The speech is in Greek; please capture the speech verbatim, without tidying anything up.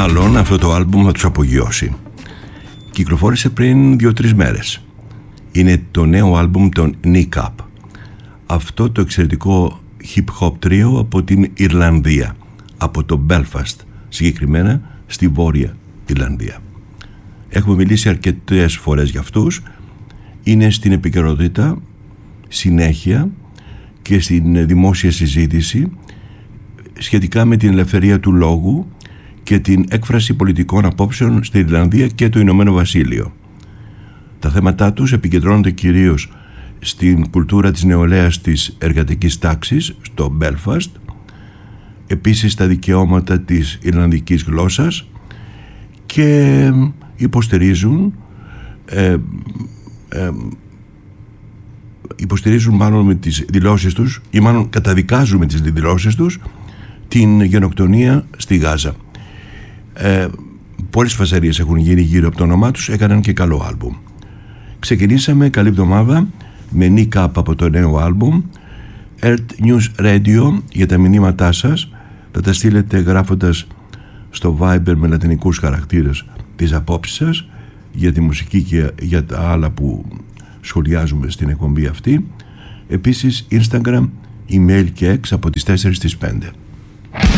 μάλλον αυτό το άλμπουμ θα τους απογειώσει. Κυκλοφόρησε πριν δύο-τρεις μέρες. Είναι το νέο άλμπουμ των Nick Up. Αυτό το εξαιρετικό hip-hop τρίο από την Ιρλανδία, από το Belfast, συγκεκριμένα στη Βόρεια Ιρλανδία. Έχουμε μιλήσει αρκετές φορές για αυτούς. Είναι στην επικαιρότητα συνέχεια και στην δημόσια συζήτηση σχετικά με την ελευθερία του λόγου και την έκφραση πολιτικών απόψεων στην Ιρλανδία και το Ηνωμένο Βασίλειο. Τα θέματά τους επικεντρώνονται κυρίως στην κουλτούρα της νεολαίας της εργατικής τάξης στο Belfast, επίσης στα δικαιώματα της Ιρλανδικής γλώσσας, και υποστηρίζουν ε, ε, υποστηρίζουν μάλλον με τις δηλώσεις τους, ή μάλλον καταδικάζουν με τις δηλώσεις τους, την γενοκτονία στη Γάζα. Ε, πολλές φασαρίες έχουν γίνει γύρω από το όνομά τους, έκαναν και καλό άλμπουμ. Ξεκινήσαμε καλή εβδομάδα με Nick Up από το νέο άλμπουμ. Earth News Radio για τα μηνύματά σας θα τα στείλετε γράφοντας στο Viber με λατινικούς χαρακτήρες τις απόψεις σας για τη μουσική και για τα άλλα που σχολιάζουμε στην εκπομπή αυτή. Επίσης Instagram, email και X από τις τέσσερις στις πέντε.